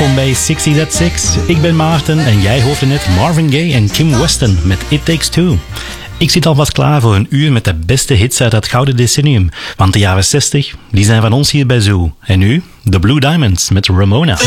Welkom bij 60 That 6. Ik ben Maarten en jij hoorde net Marvin Gaye en Kim Weston met It Takes Two. Ik zit alvast klaar voor een uur met de beste hits uit dat gouden decennium. Want de jaren 60, die zijn van ons hier bij Zoo. En nu, de Blue Diamonds met Ramona.